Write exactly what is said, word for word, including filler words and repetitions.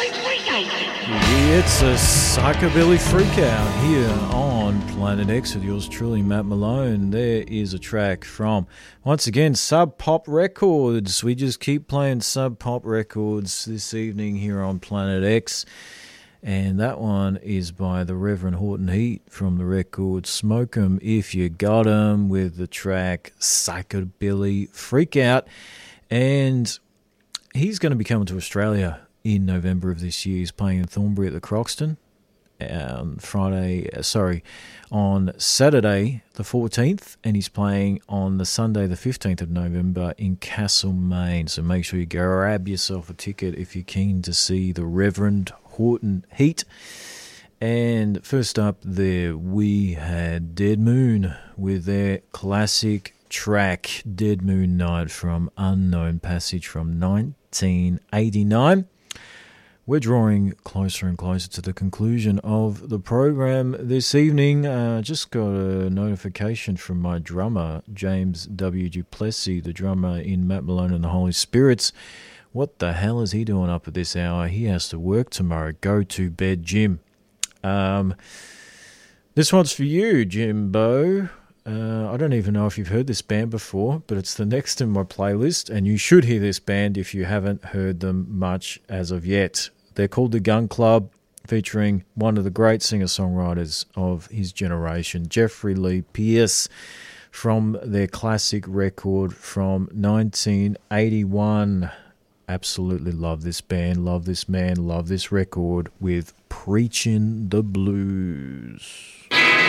It's a Psychobilly Freakout here on Planet X with yours truly, Matt Malone. There is a track from, once again, Sub Pop Records. We just keep playing Sub Pop Records this evening here on Planet X. And that one is by the Reverend Horton Heat from the record Smoke 'Em If You Got 'Em with the track Psychobilly Freakout. And he's going to be coming to Australia in November of this year. He's playing in Thornbury at the Croxton on Friday, sorry, on Saturday the fourteenth, and he's playing on the Sunday the fifteenth of November in Castlemaine. So make sure you grab yourself a ticket if you're keen to see the Reverend Horton Heat. And first up there, we had Dead Moon with their classic track, Dead Moon Night from Unknown Passage from nineteen eighty-nine. We're drawing closer and closer to the conclusion of the program this evening. Uh, just got a notification from my drummer, James W. Duplessis, the drummer in Matt Malone and the Holy Spirits. What the hell is he doing up at this hour? He has to work tomorrow. Go to bed, Jim. Um, this one's for you, Jimbo. Uh, I don't even know if you've heard this band before, but it's the next in my playlist, and you should hear this band if you haven't heard them much as of yet. They're called The Gun Club, featuring one of the great singer-songwriters of his generation, Jeffrey Lee Pierce, from their classic record from nineteen eighty-one. Absolutely love this band, love this man, love this record with Preachin' the Blues.